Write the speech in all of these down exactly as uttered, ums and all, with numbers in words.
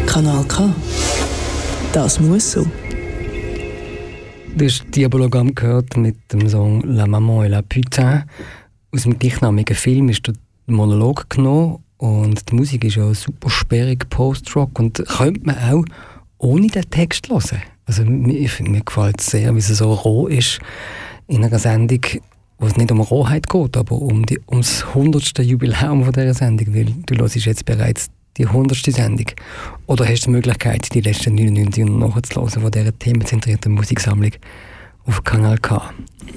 Kanal K. Das muss so. Du hast Diabologam gehört mit dem Song «La Maman et la Putain». Aus dem gleichnamigen Film ist der Monolog genommen und die Musik ist ja super sperrig, Post-Rock, und könnte man auch ohne den Text hören. Also mir, mir gefällt es sehr, wie es so roh ist in einer Sendung, wo es nicht um Rohheit geht, aber um die, ums hundertste Jubiläum von dieser Sendung, weil du hörst jetzt bereits die hundertste Sendung. Oder hast du die Möglichkeit, die letzten neunundneunzig nachzuhören von dieser themenzentrierten Musiksammlung auf Kanal K.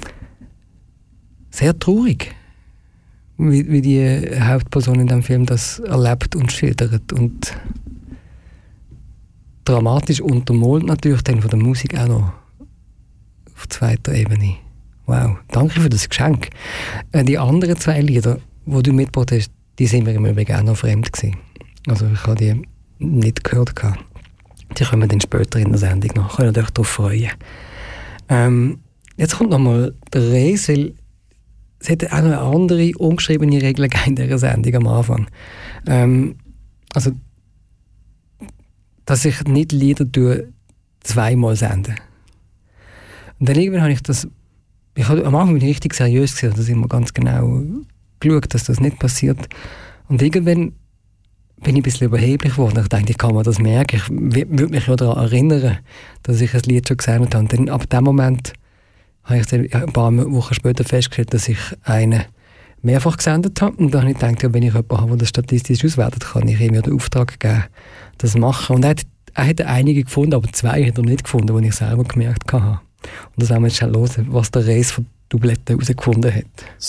Sehr traurig, wie, wie die Hauptperson in diesem Film das erlebt und schildert. Und dramatisch untermalt natürlich dann von der Musik auch noch auf zweiter Ebene. Wow, danke für das Geschenk. Die anderen zwei Lieder, die du mitgebracht hast, die sind mir im Übrigen auch noch fremd gewesen. Also ich habe die nicht gehört. Die kommen dann später in der Sendung noch. Könnt ihr euch darauf freuen. Ähm, jetzt kommt nochmal der Reis, weil es hätte auch noch eine andere ungeschriebene Regel in dieser Sendung am Anfang. Ähm, also, dass ich nicht Lieder zweimal sende. Und dann irgendwann habe ich das, ich habe, am Anfang bin ich richtig seriös gesehen, dass ich immer ganz genau geschaut, dass das nicht passiert. Und irgendwann bin ich ein bisschen überheblich geworden. Ich dachte, ich kann mir das merken. Ich würde mich ja daran erinnern, dass ich ein Lied schon gesendet habe. Dann, ab dem Moment habe ich dann ein paar Wochen später festgestellt, dass ich einen mehrfach gesendet habe. Und dann habe ich gedacht, ja, wenn ich jemanden habe, der das statistisch auswertet, kann ich ihm ja den Auftrag geben, das zu machen. Und er hat, er hat einige gefunden, aber zwei hat er nicht gefunden, die ich selber gemerkt habe. Und das haben wir jetzt schon hören, was der Reis von Dublette herausgefunden hat.